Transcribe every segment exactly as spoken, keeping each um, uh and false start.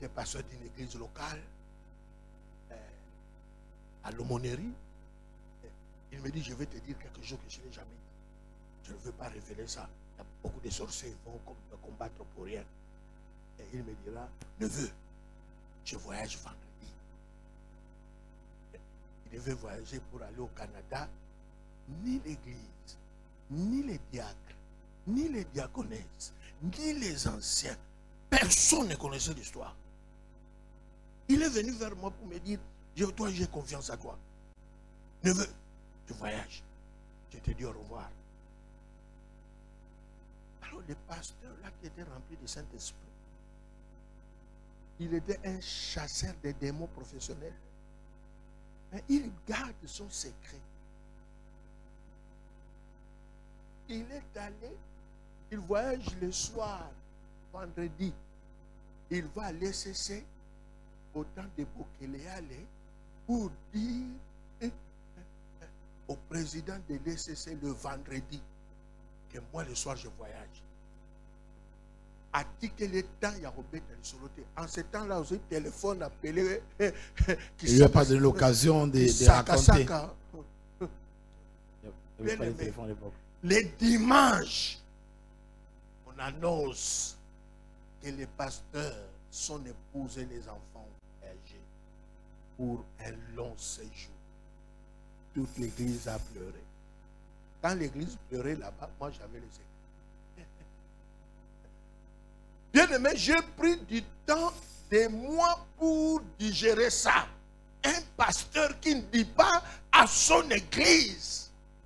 était pasteur d'une église locale euh, à l'aumônerie. Il me dit, je vais te dire quelque chose que je n'ai jamais dit. Je ne veux pas révéler ça. Il y a beaucoup de sorciers qui vont me combattre pour rien. Et il me dira, neveu, je voyage vendredi. Il devait voyager pour aller au Canada. Ni l'église, ni les diacres, ni les diaconesses, ni les anciens, personne ne connaissait l'histoire. Il est venu vers moi pour me dire, toi j'ai confiance à toi. Neveu, tu voyages. Je te dis au revoir. Alors le pasteur là qui était rempli du Saint-Esprit, il était un chasseur de démons professionnel. Mais il garde son secret. Il est allé, il voyage le soir, vendredi. Il va à l'E C C, au temps de Bokele, pour dire au président de l'E C C le vendredi que moi le soir je voyage. A dit que le temps, il y a Robert Soloté. En ce temps-là, aussi, téléphone appelé. Il n'y a pas de l'occasion de, de raconter. Il n'y avait pas de téléphone à l'époque. Les dimanches, on annonce que les pasteurs, son épouse et les enfants ont voyagé pour un long séjour. Toute l'église a pleuré. Quand l'église pleurait là-bas, moi j'avais les écrits. Bien aimé, j'ai pris du temps des mois pour digérer ça. Un pasteur qui ne dit pas à son église.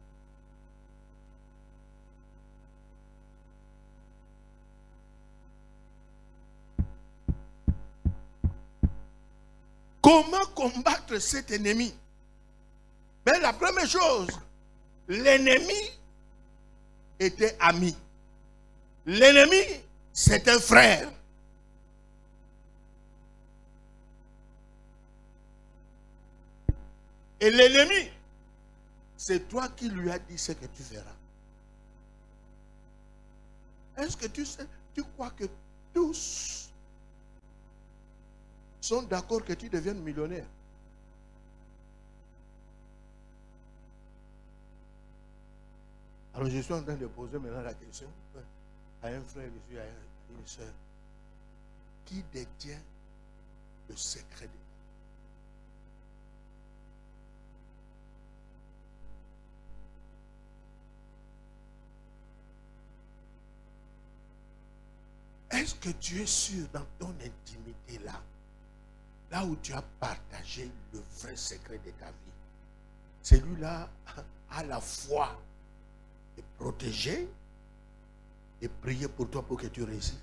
Comment combattre cet ennemi? Mais la première chose, l'ennemi était ami. L'ennemi, c'est un frère. Et l'ennemi, c'est toi qui lui as dit ce que tu verras. Est-ce que tu sais, tu crois que tous sont d'accord que tu deviennes millionnaire? Alors je suis en train de poser maintenant la question à un frère ici, à une soeur. Qui détient le secret de Dieu? Est-ce que tu es sûr dans ton intimité là, là où tu as partagé le vrai secret de ta vie, celui-là a la foi de protéger et prier pour toi pour que tu réussisses?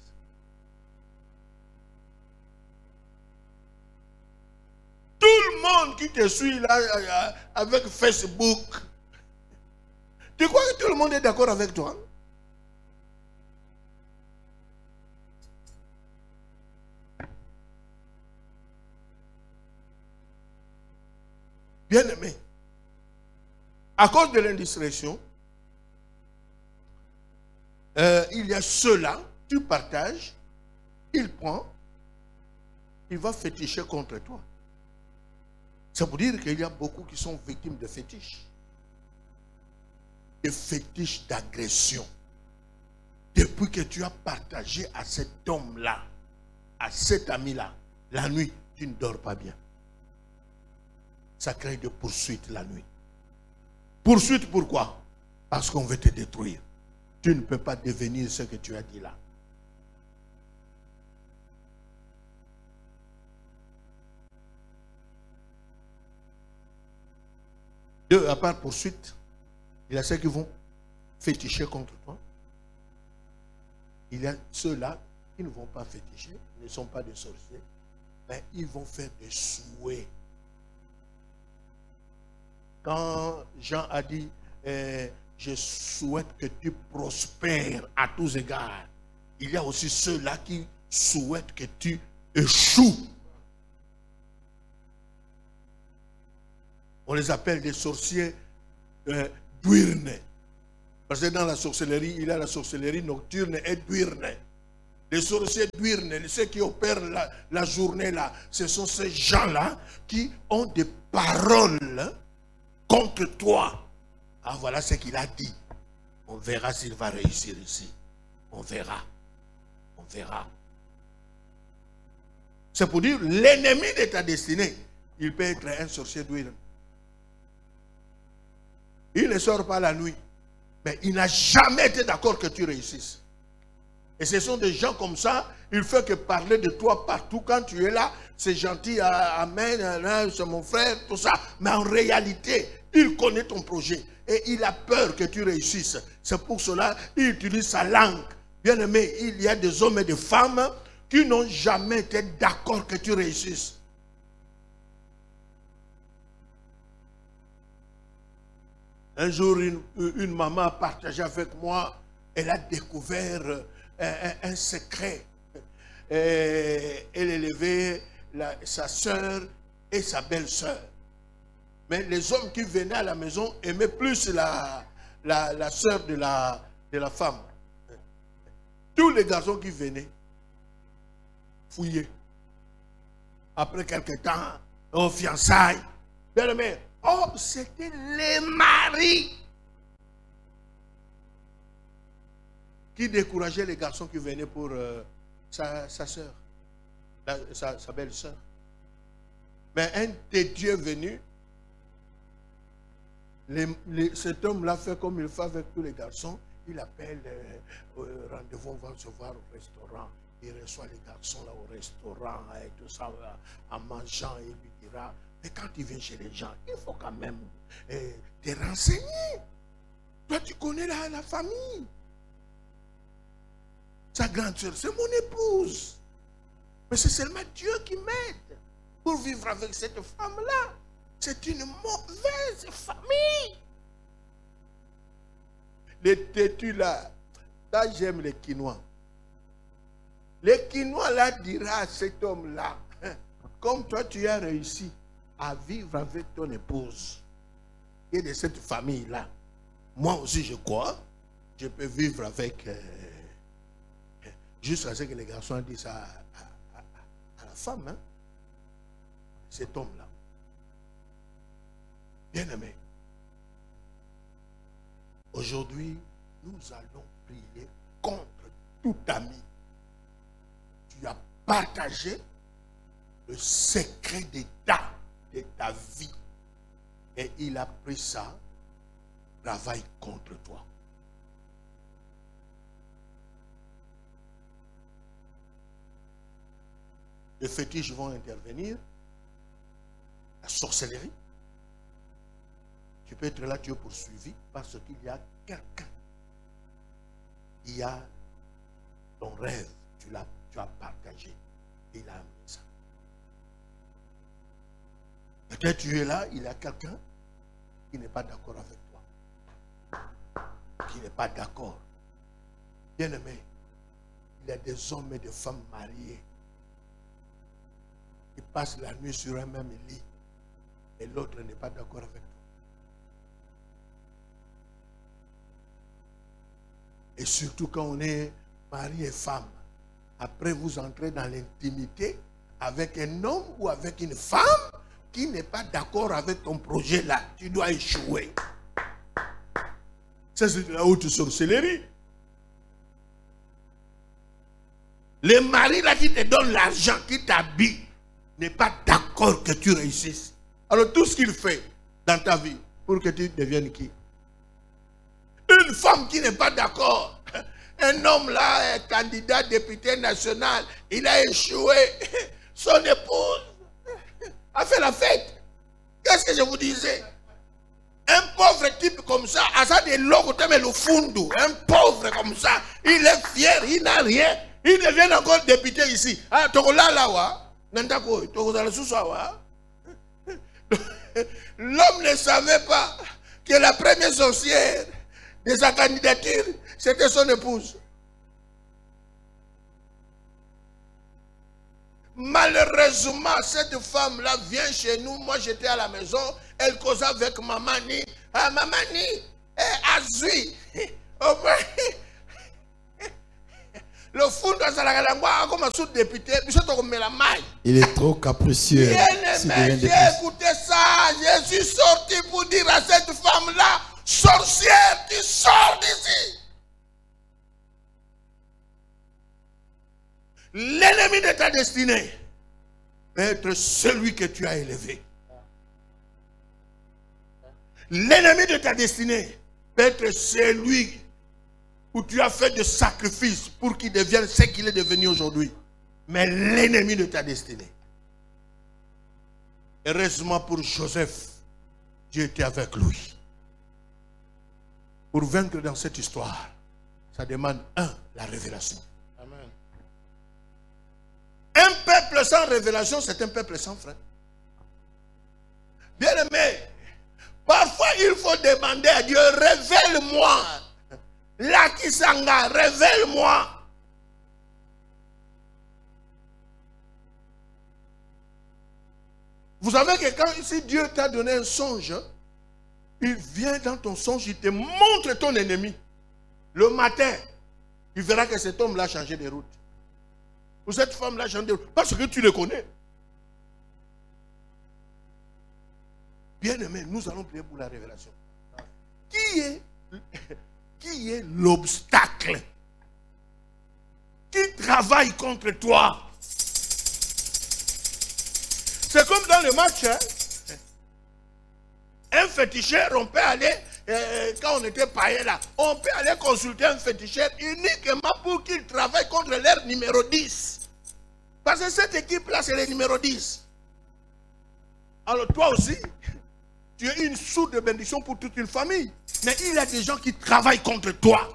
Tout le monde qui te suit là avec Facebook, tu crois que tout le monde est d'accord avec toi? Bien aimé, à cause de l'indiscrétion, euh, il y a ceux-là, tu partages, il prend, il va féticher contre toi. Ça veut dire qu'il y a beaucoup qui sont victimes de fétiches. De fétiches d'agression. Depuis que tu as partagé à cet homme-là, à cet ami-là, la nuit, tu ne dors pas bien. Ça crée des poursuites la nuit. Poursuite pourquoi? Parce qu'on veut te détruire. Tu ne peux pas devenir ce que tu as dit là. Deux, à part poursuite, il y a ceux qui vont féticher contre toi. Il y a ceux-là qui ne vont pas féticher, ne sont pas des sorciers, mais ils vont faire des souhaits. Quand Jean a dit, eh, je souhaite que tu prospères à tous égards, il y a aussi ceux-là qui souhaitent que tu échoues. On les appelle des sorciers euh, diurnes. Parce que dans la sorcellerie, il y a la sorcellerie nocturne et diurne. Les sorciers d'Uirne, ceux qui opèrent la, la journée là, ce sont ces gens-là qui ont des paroles contre toi. Ah, voilà ce qu'il a dit. On verra s'il va réussir ici. On verra. On verra. C'est pour dire, l'ennemi de ta destinée, il peut être un sorcier d'Uirne. Il ne sort pas la nuit. Mais il n'a jamais été d'accord que tu réussisses. Et ce sont des gens comme ça, il faut que parler de toi partout. Quand tu es là, c'est gentil, amen, c'est mon frère, tout ça. Mais en réalité, il connaît ton projet. Et il a peur que tu réussisses. C'est pour cela qu'il utilise sa langue. Bien aimé, il y a des hommes et des femmes qui n'ont jamais été d'accord que tu réussisses. Un jour, une, une maman a partagé avec moi, elle a découvert un, un, un secret. Et elle élevait la, sa soeur et sa belle-sœur. Mais les hommes qui venaient à la maison aimaient plus la, la, la soeur de la, de la femme. Tous les garçons qui venaient fouillaient. Après quelque temps, aux fiançailles, bien aimé, oh, c'était les maris qui décourageaient les garçons qui venaient pour euh, sa, sa soeur, la, sa, sa belle-sœur. Mais un têtu est venu. Les, les, cet homme-là fait comme il fait avec tous les garçons. Il appelle euh, euh, rendez-vous, on va se voir au restaurant. Il reçoit les garçons là au restaurant et tout ça, en mangeant, et il lui dira. Mais quand il vient chez les gens, il faut quand même euh, te renseigner. Toi, tu connais la, la famille. Sa grande soeur, c'est mon épouse. Mais c'est seulement Dieu qui m'aide pour vivre avec cette femme-là. C'est une mauvaise famille. Les têtus là, là j'aime les Quinois. Les Quinois là dira à cet homme-là, comme toi tu as réussi à vivre avec ton épouse et de cette famille-là, moi aussi je crois, je peux vivre avec, euh, jusqu'à ce que les garçons disent à, à, à, à la femme, hein, cet homme-là. Bien aimé, aujourd'hui, nous allons prier contre tout ami. Tu as partagé le secret d'état de ta vie. Et il a pris ça, travaille contre toi. Les fétiches vont intervenir. La sorcellerie. Tu peux être là, tu es poursuivi parce qu'il y a quelqu'un qui a ton rêve, tu l'as, tu as partagé. Il a amené ça. Peut-être tu es là, il y a quelqu'un qui n'est pas d'accord avec toi. Qui n'est pas d'accord. Bien aimé, il y a des hommes et des femmes mariés qui passent la nuit sur un même lit et l'autre n'est pas d'accord avec toi. Et surtout quand on est mari et femme, après vous entrez dans l'intimité avec un homme ou avec une femme qui n'est pas d'accord avec ton projet là, tu dois échouer. Ça c'est de la haute sorcellerie. Le mari là qui te donne l'argent, qui t'habille, n'est pas d'accord que tu réussisses. Alors tout ce qu'il fait dans ta vie pour que tu deviennes qui? Une femme qui n'est pas d'accord. Un homme là, un candidat député national, il a échoué. Son épouse a fait la fête. Qu'est-ce que je vous disais? Un pauvre type comme ça, à ça de l'eau, le fundu, un pauvre comme ça, il est fier, il n'a rien. Il devient encore député ici. Ah, Togola là, wa. Nantako, Togola Sousawa. L'homme ne savait pas que la première sorcière de sa candidature, c'était son épouse. Malheureusement, cette femme-là vient chez nous. Moi, j'étais à la maison. Elle causait avec Mamani. Ah, Mamani, eh, Azui. le fond de Salagalangwa, comme un sous-député, puis c'est comme la maille. Il est trop capricieux. Bien-aimé, j'ai écouté ça. Je suis sorti pour dire à cette femme-là, sorcière, tu sors d'ici. L'ennemi de ta destinée peut être celui que tu as élevé. L'ennemi de ta destinée peut être celui où tu as fait des sacrifices pour qu'il devienne ce qu'il est devenu aujourd'hui. Mais l'ennemi de ta destinée. Heureusement pour Joseph, Dieu était avec lui. Pour vaincre dans cette histoire, ça demande, un, la révélation. Amen. Un peuple sans révélation, c'est un peuple sans frein. Bien aimé, parfois il faut demander à Dieu, révèle-moi. Lakisanga, révèle-moi. Vous savez que quand si Dieu t'a donné un songe, il vient dans ton songe, il te montre ton ennemi. Le matin, il verra que cet homme-là a changé de route. Ou cette femme-là a changé de route. Parce que tu le connais. Bien aimé, nous allons prier pour la révélation. Qui est, qui est l'obstacle qui travaille contre toi? C'est comme dans le match, hein? Un féticheur, on peut aller, euh, quand on était païen là, on peut aller consulter un féticheur uniquement pour qu'il travaille contre leur numéro dix. Parce que cette équipe-là, c'est le numéro dix. Alors toi aussi, tu es une source de bénédiction pour toute une famille. Mais il y a des gens qui travaillent contre toi.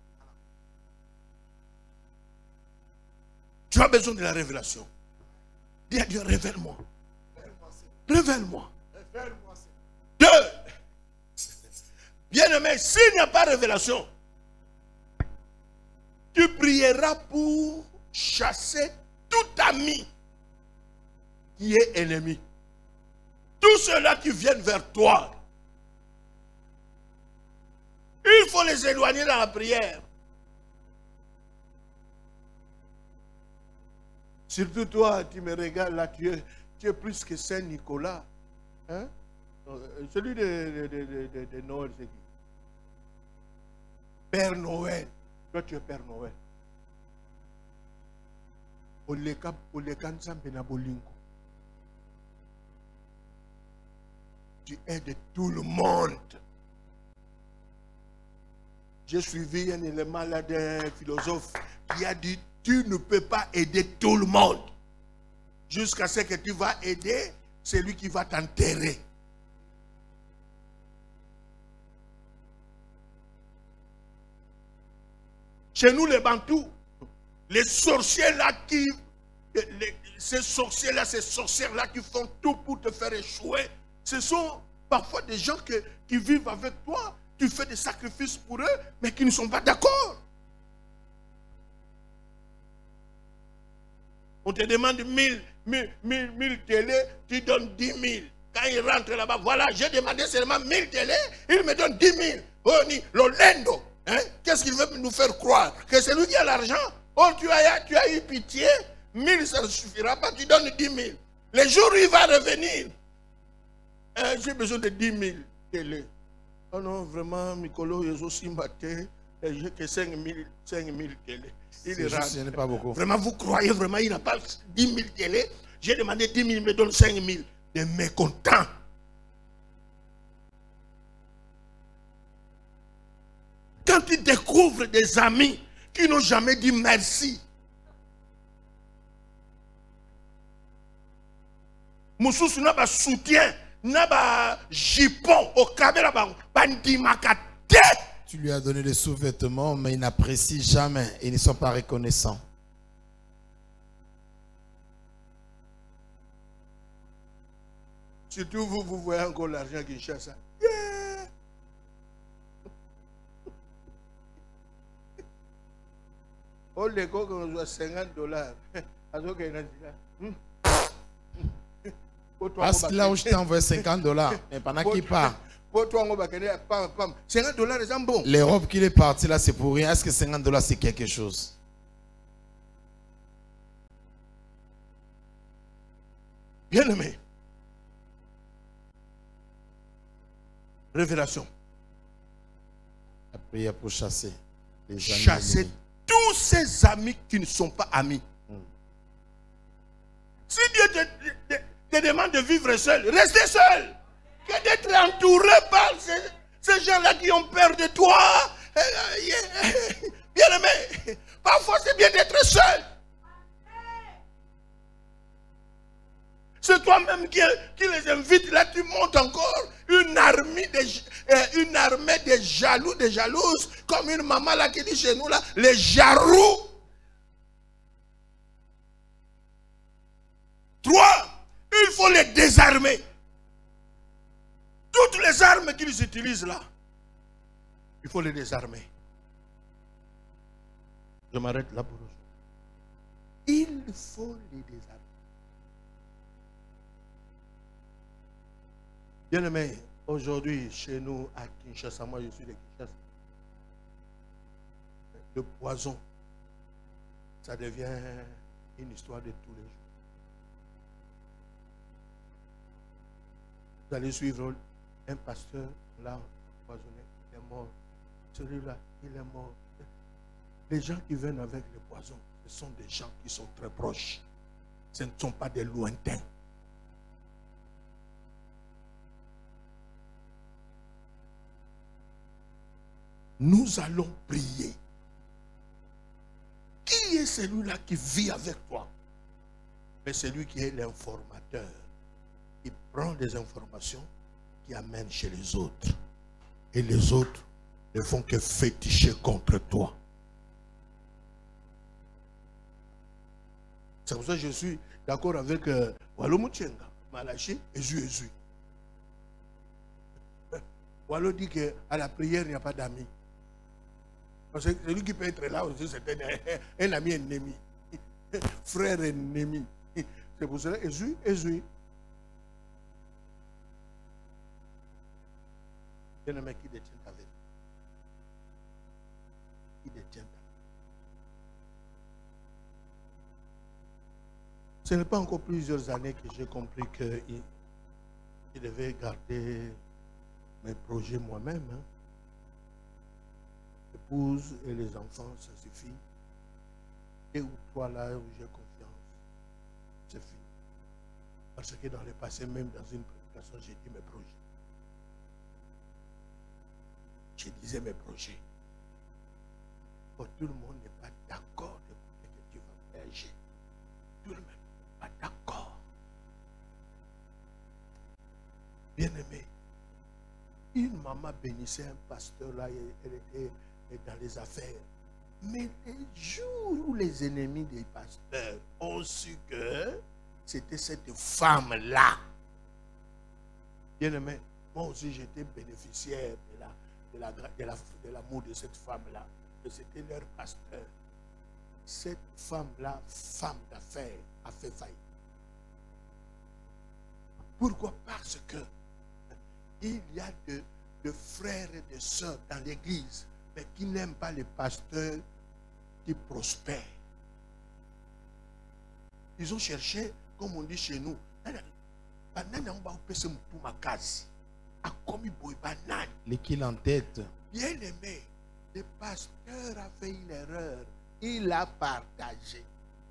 Tu as besoin de la révélation. Dis à Dieu, révèle-moi. Révèle-moi. Deux. Bien-aimé, s'il n'y a pas de révélation, tu prieras pour chasser tout ami qui est ennemi. Tous ceux-là qui viennent vers toi, il faut les éloigner dans la prière. Surtout toi, tu me regardes là, tu es, tu es plus que Saint-Nicolas. Hein? Celui de, de, de, de, de Noël, c'est qui? Père Noël. Toi, tu es Père Noël. Tu aides tout le monde. J'ai suivi un élément là d'un philosophe qui a dit, tu ne peux pas aider tout le monde. Jusqu'à ce que tu vas aider celui qui va t'enterrer. Chez nous, les Bantous, les sorciers là qui, les, ces sorciers là, ces sorcières là qui font tout pour te faire échouer, ce sont parfois des gens que, qui vivent avec toi. Tu fais des sacrifices pour eux, mais qui ne sont pas d'accord. On te demande mille, mille, mille, mille télés, tu donnes dix mille. Quand ils rentrent là-bas, voilà, j'ai demandé seulement mille télés, ils me donnent dix mille. Oh, ni l'Olendo. Hein? Qu'est-ce qu'il veut nous faire croire? Que c'est lui qui a l'argent? Oh, tu as, tu as eu pitié, mille ça ne suffira pas, tu donnes dix mille. Le jour où il va revenir, hein, j'ai besoin de dix mille télés. Oh non, vraiment, Mikolo, il est aussi maté, j'ai que cinq mille télés. Il est juste, ce n'est pas beaucoup. Vraiment, vous croyez vraiment, il n'a pas dix mille télés? J'ai demandé dix mille, il me donne cinq mille. Des mécontents. Quand tu découvres des amis qui n'ont jamais dit merci, Moussous n'a pas soutien, n'a pas jipon au cabela bandi makate. Tu lui as donné des sous-vêtements, mais il n'apprécie jamais et ils ne sont pas reconnaissants. Surtout vous, vous voyez encore l'argent qui chasse. Yeah. Oh, les gars, on a cinquante dollars. Parce que là où je t'ai envoyé cinquante dollars, mais pendant qu'il part, cinquante dollars, c'est bon. Les robes qu'il est parti là, c'est pour rien. Est-ce que cinquante dollars, c'est quelque chose? Bien-aimé. Révélation. La prière pour chasser les amis. Chasser ennemis. tous ces amis qui ne sont pas amis. Mm. Si Dieu te, te, te demande de vivre seul, restez seul. Que d'être entouré par ces, ces gens-là qui ont peur de toi. Bien-aimé, parfois c'est bien d'être seul. C'est toi-même qui, qui les invite. Là, tu montes encore une armée, de, euh, une armée de jaloux, de jalouses, comme une maman là qui dit chez nous, là, les jarous. Trois, il faut les désarmer. Toutes les armes qu'ils utilisent là, il faut les désarmer. Je m'arrête là pour aujourd'hui. Il faut les désarmer. Bien-aimé, aujourd'hui, chez nous, à Kinshasa, moi je suis de Kinshasa, le poison, ça devient une histoire de tous les jours. Vous allez suivre un pasteur, là, poisonné, il est mort. Celui-là, il est mort. Les gens qui viennent avec le poison, ce sont des gens qui sont très proches. Ce ne sont pas des lointains. Nous allons prier. Qui est celui-là qui vit avec toi? Mais celui qui est l'informateur. Il prend des informations qui amènent chez les autres. Et les autres ne font que féticher contre toi. C'est pour ça que je suis d'accord avec euh, Wallo Mouchenga, Malachi, Ezu Ezu. Wallo dit qu'à la prière, il n'y a pas d'amis. Parce que celui qui peut être là aussi, c'est un, un ami ennemi. Frère ennemi. C'est pour cela, Ezu Ezu. Bien-aimé, qui détient ta vie? Qui détient ta vie? Ce n'est pas encore plusieurs années que j'ai compris que je devais garder mes projets moi-même. Hein. L'épouse et les enfants, ça suffit. Et ou toi là où j'ai confiance, c'est fini. Parce que dans le passé, même dans une prédication, j'ai dit mes projets. Je disais mes projets. Oh, tout le monde n'est pas d'accord de ce que tu vas réagir. Tout le monde n'est pas d'accord. Bien-aimé, une maman bénissait un pasteur là, elle était dans les affaires. Mais les jours où les ennemis des pasteurs ont su que c'était cette femme-là, bien-aimé, moi aussi j'étais bénéficiaire de la de la, de la, de l'amour de cette femme-là. Et c'était leur pasteur. Cette femme-là, femme d'affaires, a fait faillite. Pourquoi? Parce que il y a de, de frères et de sœurs dans l'église, mais qui n'aiment pas les pasteurs qui prospèrent. Ils ont cherché, comme on dit chez nous, l'équilibre en tête. Bien aimé, le pasteur a fait une erreur. Il a partagé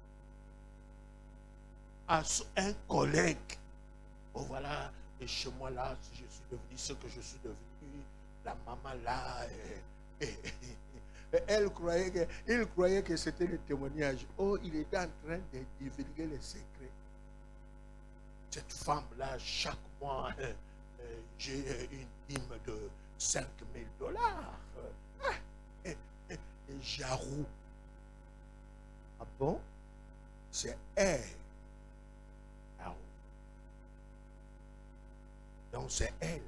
à un collègue. Oh voilà, et chez moi là, je suis devenu ce que je suis devenu, la maman là, et, et, et, et elle croyait que, il croyait que c'était le témoignage. Oh, il était en train de divulguer les secrets. Cette femme-là, chaque mois, euh, euh, j'ai une dîme de cinq mille dollars. Ah, et, et, et Jarou. Ah bon? C'est elle. Jarou. Donc c'est elle.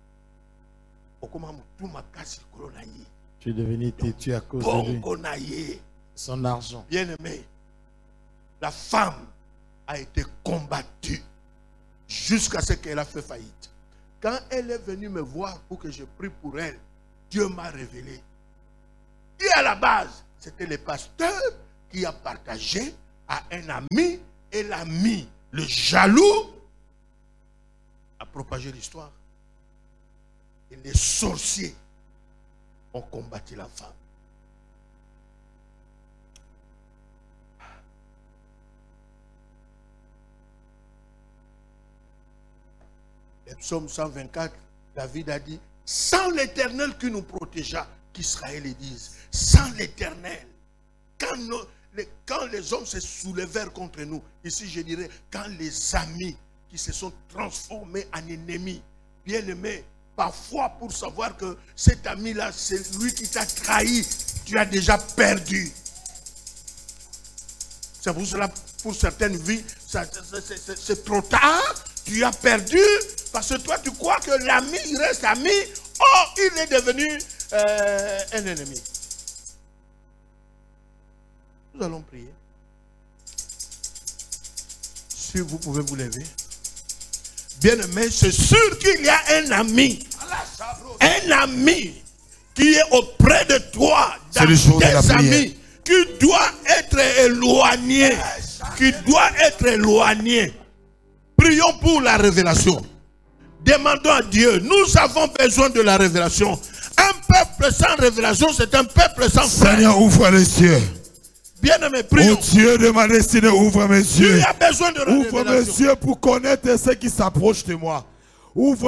Tu es devenu têtu à cause de lui. Son argent. Bien-aimé, la femme a été combattue jusqu'à ce qu'elle a fait faillite. Quand elle est venue me voir pour que je prie pour elle, Dieu m'a révélé. Et à la base, c'était le pasteur qui a partagé à un ami, et l'ami, le jaloux, propagé l'histoire. Et les sorciers ont combattu la femme. Le psaume cent vingt-quatre, David a dit, sans l'Éternel qui nous protégea, qu'Israël les dise, sans l'Éternel, quand, nos, les, quand les hommes se soulevèrent contre nous, ici je dirais, quand les amis qui se sont transformés en ennemis, bien aimés, parfois pour savoir que cet ami-là, c'est lui qui t'a trahi, tu as déjà perdu. C'est pour cela, pour certaines vies, c'est trop tard, tu as perdu, parce que toi tu crois que l'ami, il reste ami, oh, il est devenu euh, un ennemi. Nous allons prier. Si vous pouvez vous lever. Bien-aimé, c'est sûr qu'il y a un ami. Un ami qui est auprès de toi, dans tes amis, qui doit être éloigné. Qui doit être éloigné. Prions pour la révélation. Demandons à Dieu. Nous avons besoin de la révélation. Un peuple sans révélation, c'est un peuple sans frère. Seigneur, ouvre les cieux. Bien-aimé, prions. Oh Dieu de ma destinée, ouvre mes yeux. Tu as besoin de la ouvre révélation. mes yeux pour connaître ceux qui s'approchent de moi. Ouvre